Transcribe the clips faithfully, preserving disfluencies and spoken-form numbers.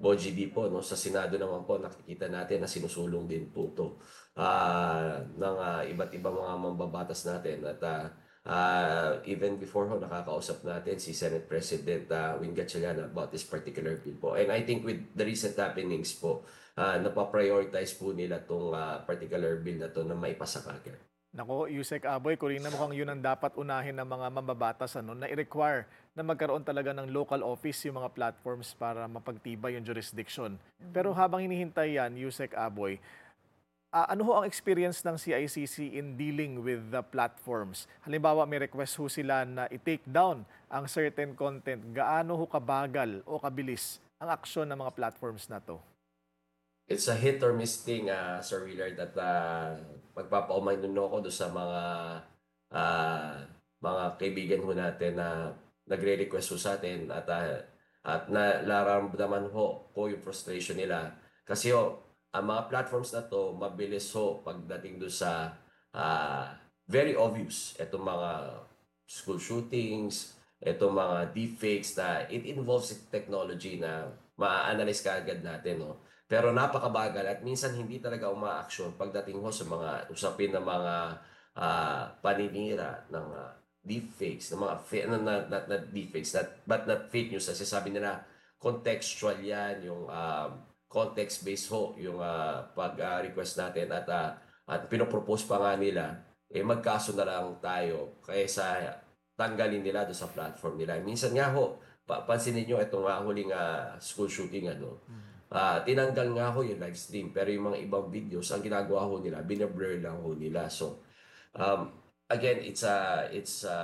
O G D po, no? Sa Senado naman po, nakikita natin na sinusulong din po ito ah, ng ah, iba't ibang mga mambabatas natin. At ah, ah, even before ho, nakakausap natin si Senate President uh, Win Gatchalian about this particular bill po. And I think with the recent happenings po, uh, napaprioritize po nila itong particular bill na to na maipasa kagad. Nako, Yusek Aboy, Corina, mukhang yun ang dapat unahin ng mga mambabatas ano, na i-require na magkaroon talaga ng local office yung mga platforms para mapagtibay yung jurisdiction. Pero habang hinihintay yan, Yusek Aboy, ah, ano ho ang experience ng C I C C in dealing with the platforms? Halimbawa, may request ho sila na i-take down ang certain content. Gaano ho kabagal o kabilis ang aksyon ng mga platforms na to? It's a hit or miss thing, uh, Sir Willard, that uh, magpapaumanuno ko doon sa mga uh, mga kaibigan ho natin na nagre-request ho sa atin at uh, at nalaramdaman ho ko yung frustration nila. Kasi ho, ang mga platforms na to, mabilis ho pagdating doon sa uh, very obvious. Itong mga school shootings, itong mga deepfakes na it involves technology na ma-analyze ka agad natin. No? Pero napakabagal at minsan hindi talaga uma-action pagdating ho sa mga usapin ng mga ah, paninira ng ah, deepfakes, ng mga fa- na, na, not, not deepfakes, not, but not fake news. Kasi sabi nila, contextual yan, yung um, context-based ho, yung ah, pag-request natin at, ah, at pinopropose pa nga nila, eh magkaso na lang tayo kaysa tanggalin nila doon sa platform nila. Minsan nga ho, pa pansinin nyo itong uh, huling ah, school shooting ano, Ah, tinanggal nga ho yung live stream pero yung mga ibang videos ang ginagawa ho nila binablur lang ho nila. So um, again, it's a it's a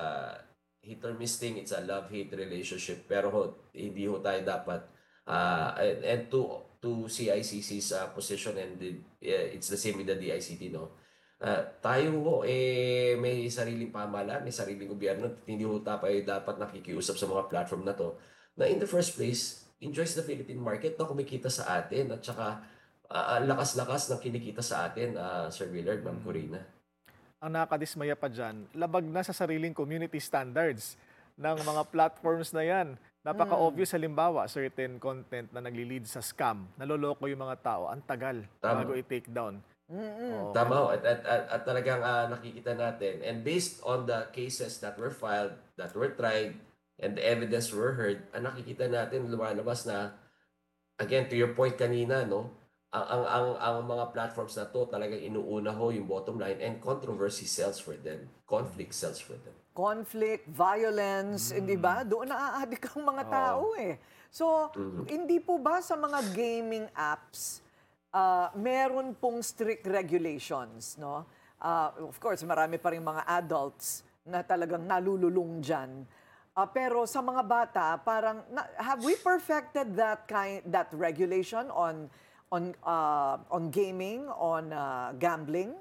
hit or miss thing, it's a love hate relationship pero ho, hindi ho tayo dapat ah, and, and to to C I C C's uh, position and the, eh, it's the same with the D I C T, no. Ah, tayo ho eh may sariling pamahalaan, may sariling gobyerno, hindi ho tayo dapat nakikiusap sa mga platform na to na in the first place enjoys the Philippine market na kumikita sa atin at saka ah, ang lakas-lakas ng kinikita sa atin, ah, Sir Willard, Ma'am Corina. Ang nakakadismaya pa dyan, labag na sa sariling community standards ng mga platforms na yan. Hmm. Napaka-obvious halimbawa, certain content na nagli-lead sa scam, naloloko yung mga tao, ang tagal bago Tama. i-take down. Mm. Oo, Tama kaya ho. At, at, at, at talagang ah, nakikita natin. And based on the cases that were filed, that were tried, and the evidence were heard, ang nakikita natin lumalabas na, again, to your point kanina, no? Ang, ang, ang, ang mga platforms na to talagang inuuna ho yung bottom line and controversy sells for them. Conflict sells for them. Conflict, violence, hindi ba? Doon naaadik ang mga oo. tao eh. So, Mhm. hindi po ba sa mga gaming apps, ah, meron pong strict regulations, no? Ah, of course, marami pa rin mga adults na talagang nalululong dyan. Ah, pero sa mga bata, parang na- have we perfected that kind that regulation on on ah, on gaming, on ah, gambling?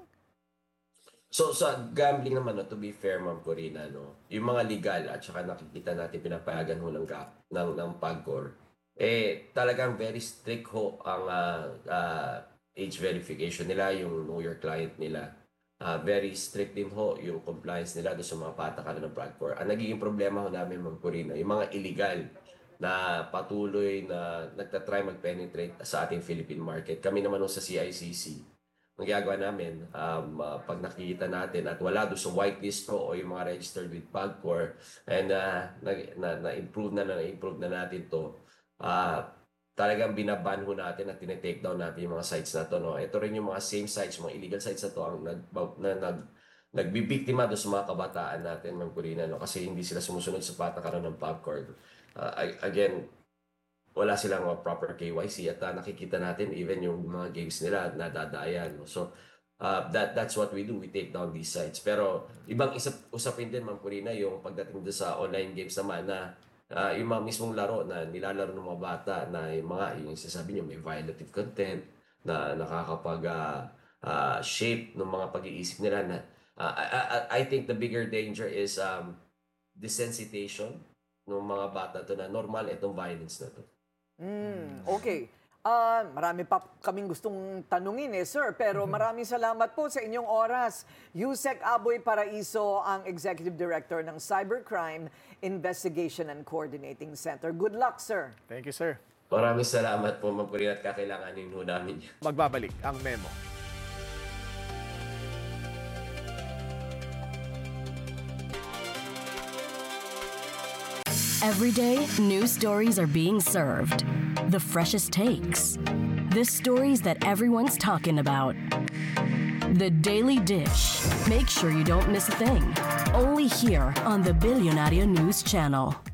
So sa gambling naman, no, to be fair, Ma'am Corina, no, yung mga legal at saka nakikita natin pinapayagan ho ng, gap, ng, ng PAGCOR, eh talagang very strict ho ang ah, ah, age verification nila, yung know your client nila. Ah, very strict din ho yung compliance nila doon sa mga patakaran ng PAGCOR. Ang nagiging problema ho namin, Ma'am Corina, yung mga illegal na patuloy na nagtatry mag-penetrate sa ating Philippine market. Kami naman ho sa C I C C, ang ginagawa namin, um, ah, pag nakikita natin at wala doon sa whitelist po o yung mga registered with PAGCOR and uh, na, na, na-improve na na-improve na natin to, ah, talagang binaban ho natin at tinetake down natin yung mga sites na to. No? Ito rin yung mga same sites, mga illegal sites na to ang nag, na, nag, nagbibiktima doon sa mga kabataan natin, Ma'am Corina, no? Kasi hindi sila sumusunod sa patakaran ng PAGCOR. Ah, I- again, wala silang uh, proper K Y C at uh, nakikita natin even yung mga games nila nadadayan. No? So, uh, that that's what we do. We take down these sites. Pero ibang isap, usapin din, Ma'am Corina, yung pagdating doon sa online games naman na uh, yung mga mismong laro na nilalaro ng mga bata na yung mga, yung sasabi nyo, may violative content na nakakapag uh, uh, shape ng mga pag-iisip nila na uh, I, I, I think the bigger danger is um, desensitization ng mga bata to na normal itong violence na to. Hmm, okay. Ah, marami pa kaming gustong tanungin eh, sir. Pero maraming salamat po sa inyong oras. Yusek Aboy Paraiso, ang Executive Director ng Cybercrime Investigation and Coordinating Center. Good luck, sir. Thank you, sir. Maraming salamat po, Ma'am Corina, at kakailanganin ho namin yan. Magbabalik ang memo. Every day, new stories are being served. The freshest takes. The stories that everyone's talking about. The Daily Dish. Make sure you don't miss a thing. Only here on the Billionaire News Channel.